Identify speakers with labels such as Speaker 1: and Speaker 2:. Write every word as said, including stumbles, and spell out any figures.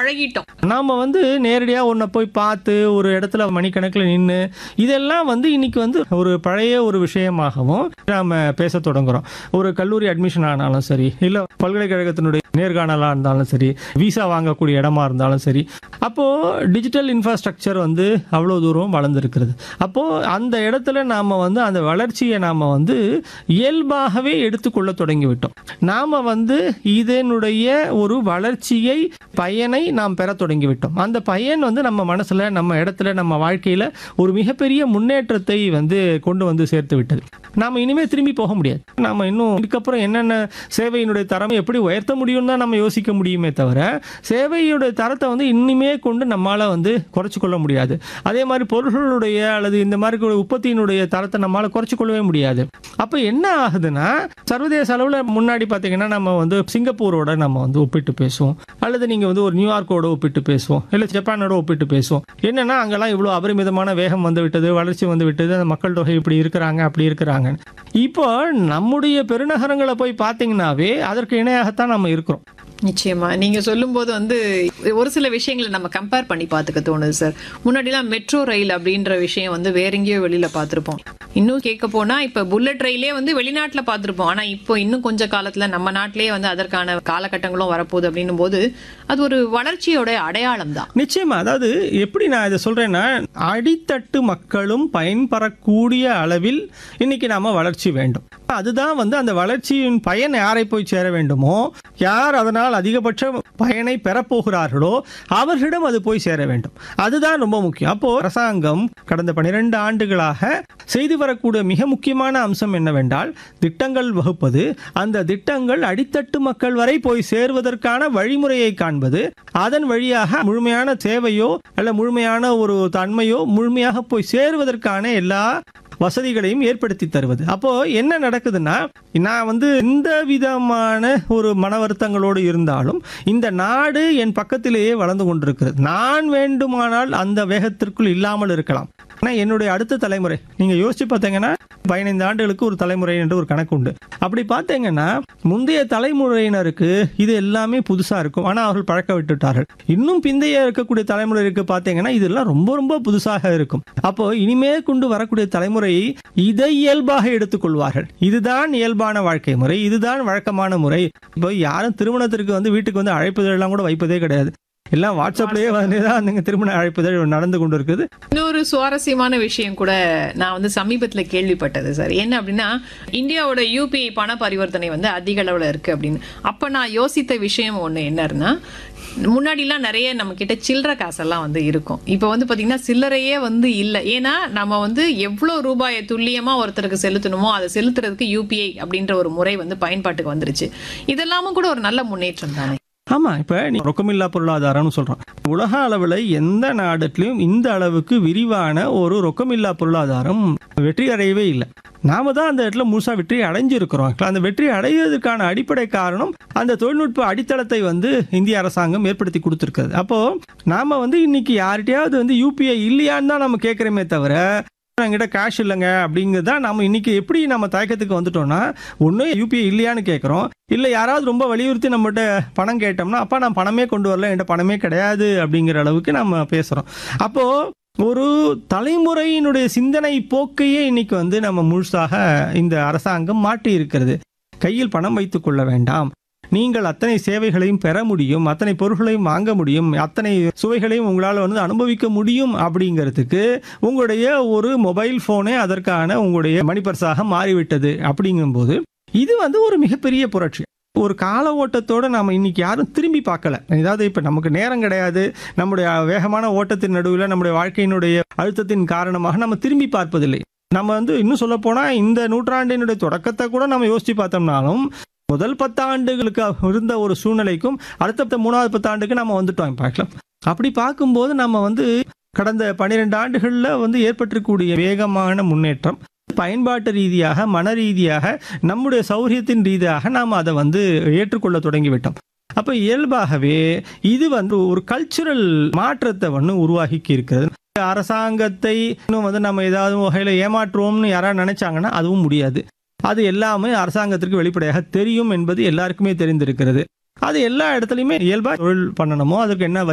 Speaker 1: பழகிட்டோம்.
Speaker 2: நாம வந்து நேரடியா ஒன்ன போய் பார்த்து ஒரு இடத்துல மணிக்கணக்கில் நின்னு இதெல்லாம் வந்து இன்னைக்கு வந்து ஒரு பழைய ஒரு விஷயமாகவும் நாம பேச தொடங்குறோம். ஒரு கல்லூரி அட்மிஷன் ஆனாலும் சரி, இல்ல பல்கலைக்கழகத்தினுடைய நேர்காணலா இருந்தாலும் சரி, விசா வாங்கக்கூடிய இடமா இருந்தாலும் சரி, அப்போ டிஜிட்டல் இன்ஃப்ராஸ்ட்ரக்சர் வந்து அவ்வளவு தூரம் வளர்ந்துருக்கிறது. அப்போ அந்த இடத்துல நாம வந்து அந்த வளர்ச்சியை நாம வந்து இயல்பாகவே எடுத்துக்கொள்ள தொடங்கிவிட்டோம். நாம வந்து இதனுடைய ஒரு வளர்ச்சியை பயனை நாம் பெற தொடங்கிவிட்டோம். அந்த பயன் வந்து நம்ம மனசுல, நம்ம இடத்துல, நம்ம வாழ்க்கையில ஒரு மிகப்பெரிய முன்னேற்றத்தை வந்து கொண்டு வந்து சேர்த்து விட்டது. நாம இனிமே திரும்பி போக முடியாது. நாம இன்னும் இதுக்கப்புறம் என்னென்ன சேவையினுடைய தரம் எப்படி உயர்த்த முடியும் தான் நம்ம யோசிக்க முடியுமே தவிர, சேவையுடைய தரத்தை வந்து இனிமே கொண்டு நம்மால வந்து குறைச்சு கொள்ள முடியாது. அதே மாதிரி பொருள்களுடைய அல்லது இந்த மாதிரி உற்பத்தியினுடைய தரத்தை நம்மால குறைச்சு கொள்ளவே முடியாது. அப்ப என்ன ஆகுதுன்னா, சர்வதேச அளவுல முன்னாடி பாத்தீங்கன்னா நம்ம வந்து சிங்கப்பூரோட நம்ம வந்து ஒப்பிட்டு பேசுவோம், அல்லது நீங்க வந்து ஒரு நியூயார்க்கோட ஒப்பிட்டு பேசுவோம், இல்ல ஜப்பானோட ஒப்பிட்டு பேசுவோம். என்னன்னா அங்கெல்லாம் இவ்வளவு அபரிமிதமான வேகம் வந்து விட்டது, வளர்ச்சி வந்து விட்டது, அந்த மக்கள் தொகை இப்படி இருக்கிறாங்க அப்படி இருக்கிறாங்க. இப்போ நம்முடைய பெருநகரங்களை போய் பாத்தீங்கன்னாவே அதற்கு இணையாகத்தான் நம்ம இருக்கிறோம்.
Speaker 1: நிச்சயமா நீங்க சொல்லும்போது வந்து ஒரு சில விஷயங்களை நம்ம கம்பேர் பண்ணி பார்த்துக்க தோணுது சார். முன்னாடிலாம் மெட்ரோ ரயில் அப்படின்ற விஷயம் வந்து வேற எங்கேயோ வெளியில பார்த்துருப்போம். இன்னும் கேட்க போனா இப்ப புல்லட் ரயிலே வந்து வெளிநாட்டுல பார்த்துருப்போம். ஆனா இப்போ இன்னும் கொஞ்ச காலத்துல நம்ம நாட்டிலேயே வந்து அதற்கான காலகட்டங்களும் வரப்போகுது அப்படின்னும் போது அது ஒரு வளர்ச்சியோட அடையாளம் தான்.
Speaker 2: நிச்சயமா. அதாவது எப்படி நான் இதை சொல்றேன்னா, அடித்தட்டு மக்களும் பயன்பெறக்கூடிய அளவில் இன்னைக்கு நாம வளர்ச்சி வேண்டும். அதுதான் வந்து அந்த வளர்ச்சியின் பயன் யாரை போய் சேர வேண்டுமோ, யார் அதனால் அதிகபட்ச பயனை பெறப்போகிறார்களோ அவர்களிடம் அது போய் சேர வேண்டும். அதுதான் ரொம்ப முக்கியம். அப்போ அரசாங்கம் கடந்த பனிரெண்டு ஆண்டுகளாக செய்து வரக்கூடிய மிக முக்கியமான அம்சம் என்னவென்றால், திட்டங்கள் வகுப்பது, அந்த திட்டங்கள் அடித்தட்டு மக்கள் வரை போய் சேர்வதற்கான வழிமுறையை காண்பது, அதன் வழியாக முழுமையான சேவையோ அல்ல முழுமையான ஒரு தன்மையோ முழுமையாக போய் சேருவதற்கான எல்லா வசதிகளையும் ஏற்படுத்தி தருவது. அப்போ என்ன நடக்குதுன்னா, நான் வந்து எந்த விதமான ஒரு மன வருத்தங்களோடு இருந்தாலும் இந்த நாடு என் பக்கத்திலேயே வளர்ந்து கொண்டிருக்கிறது. நான் வேண்டுமானால் அந்த வேகத்திற்குள் இல்லாமல் இருக்கலாம். ஆனால் என்னுடைய அடுத்த தலைமுறை நீங்க யோசிச்சு பார்த்தீங்கன்னா, பதினைந்து ஆண்டுகளுக்கு ஒரு தலைமுறை என்று ஒரு கணக்கு உண்டு. அப்படி பார்த்தீங்கன்னா முந்தைய தலைமுறையினருக்கு இது எல்லாமே புதுசா இருக்கும். ஆனால் அவர்கள் பழக்க விட்டுட்டார்கள். இன்னும் பிந்தைய இருக்கக்கூடிய தலைமுறைக்கு பார்த்தீங்கன்னா இதெல்லாம் ரொம்ப ரொம்ப புதுசாக இருக்கும். அப்போ இனிமே கொண்டு வரக்கூடிய தலைமுறை இதை இயல்பாக எடுத்துக்கொள்வார்கள். இதுதான் இயல்பான வாழ்க்கை முறை, இதுதான் வழக்கமான முறை. இப்போ யாரும் திருமணத்திற்கு வந்து வீட்டுக்கு வந்து அழைப்புதல் எல்லாம் கூட வைப்பதே கிடையாது. எல்லாம் வாட்ஸ்அப்லயே வந்துதான் நீங்க திருமண அழைப்புதல் நடந்து கொண்டு இருக்குது.
Speaker 1: இன்னொரு சுவாரஸ்யமான விஷயம் கூட நான் வந்து சமீபத்தில் கேள்விப்பட்டது சார். என்ன அப்படின்னா, இந்தியாவோட யூபிஐ பண பரிவர்த்தனை வந்து அதிக அளவில் இருக்கு அப்படின்னு. அப்ப நான் யோசித்த விஷயம் ஒண்ணு என்னன்னா, முன்னாடிலாம் நிறைய நம்ம கிட்ட சில்லற காசெல்லாம் வந்து இருக்கும். இப்போ வந்து பாத்தீங்கன்னா சில்லறையே வந்து இல்லை. ஏன்னா நம்ம வந்து எவ்வளவு ரூபாயை துல்லியமா ஒருத்தருக்கு செலுத்தணுமோ அதை செலுத்துறதுக்கு யூபிஐ அப்படின்ற ஒரு முறை வந்து பயன்பாட்டுக்கு வந்துருச்சு. இதெல்லாமும் கூட ஒரு நல்ல முன்னேற்றம் தானே.
Speaker 2: ஆமா, இப்ப நீ ரொக்கமில்லா பொருளாதாரம்னு சொல்றோம். உலக அளவில் எந்த நாட்டிலும் இந்த அளவுக்கு விரிவான ஒரு ரொக்கமில்லா பொருளாதாரம் வெற்றி அடையவே இல்லை. நாம தான் அந்த இடத்துல முழுசா வெற்றி அடைஞ்சிருக்கிறோம். அந்த வெற்றி அடைவதற்கான அடிப்படை காரணம் அந்த தொழில்நுட்ப அடித்தளத்தை வந்து இந்திய அரசாங்கம் ஏற்படுத்தி கொடுத்திருக்கிறது. அப்போ நாம வந்து இன்னைக்கு யார்கிட்டயாவது வந்து யூபிஐ இல்லையான்னு தான் நம்ம கேட்கிறோமே தவிர, என்கிட்ட கேஷ் இல்லைங்க அப்படிங்கிறதா நம்ம இன்னைக்கு எப்படி நம்ம தயக்கத்துக்கு வந்துட்டோம்னா, ஒன்று யூபிஐ இல்லையான்னு கேட்குறோம், இல்லை யாராவது ரொம்ப வலியுறுத்தி நம்மகிட்ட பணம் கேட்டோம்னா, அப்பா நான் பணமே கொண்டு வரல, என்கிட்ட பணமே கிடையாது அப்படிங்கிற அளவுக்கு நம்ம பேசுகிறோம். அப்போது ஒரு தலைமுறையினுடைய சிந்தனை போக்கையே இன்னைக்கு வந்து நம்ம முழுசாக இந்த அரசாங்கம் மாற்றி இருக்கிறது. கையில் பணம் வைத்துக் கொள்ள வேண்டாம், நீங்கள் அத்தனை சேவைகளையும் பெற முடியும், அத்தனை பொருட்களையும் வாங்க முடியும், அத்தனை சுவைகளையும் உங்களால் வந்து அனுபவிக்க முடியும் அப்படிங்கிறதுக்கு உங்களுடைய ஒரு மொபைல் போனே அதற்கான உங்களுடைய மணிப்பர்ஸாக மாறிவிட்டது. அப்படிங்கும்போது இது வந்து ஒரு மிகப்பெரிய புரட்சி. ஒரு கால ஓட்டத்தோட நாம இன்னைக்கு யாரும் திரும்பி பார்க்கல. ஏதாவது இப்ப நமக்கு நேரம் கிடையாது, நம்முடைய வேகமான ஓட்டத்தின் நடுவில் நம்முடைய வாழ்க்கையினுடைய அழுத்தத்தின் காரணமாக நம்ம திரும்பி பார்ப்பதில்லை. நம்ம வந்து இன்னும் சொல்ல போனா இந்த நூற்றாண்டினுடைய தொடக்கத்தை கூட நம்ம யோசிச்சு பார்த்தோம்னாலும் முதல் பத்து ஆண்டுகளுக்கு இருந்த ஒரு சூழ்நிலைக்கும் அடுத்த மூணாவது பத்து ஆண்டுக்கு நம்ம வந்துட்டோம் பார்க்கலாம். அப்படி பார்க்கும்போது நம்ம வந்து கடந்த பன்னிரெண்டு ஆண்டுகள்ல வந்து ஏற்பட்டிருக்கக்கூடிய வேகமான முன்னேற்றம் பயன்பாட்டு ரீதியாக, மன ரீதியாக, நம்முடைய சௌரியத்தின் ரீதியாக நாம் அதை வந்து ஏற்றுக்கொள்ள தொடங்கிவிட்டோம். அப்ப இயல்பாகவே இது வந்து ஒரு கல்ச்சுரல் மாற்றத்தை வந்து உருவாக்கி இருக்கிறது. அரசாங்கத்தை இன்னும் வந்து நம்ம ஏதாவது வகையில ஏமாற்றுவோம்னு யாராவது நினைச்சாங்கன்னா அதுவும் முடியாது. அது எல்லாமே அரசாங்கத்திற்கு வெளிப்படையாக தெரியும் என்பது எல்லாருக்குமே தெரிந்திருக்கிறது. அது எல்லா இடத்துலையுமே இயல்பா தொழில் பண்ணணுமோ அதுக்கு என்ன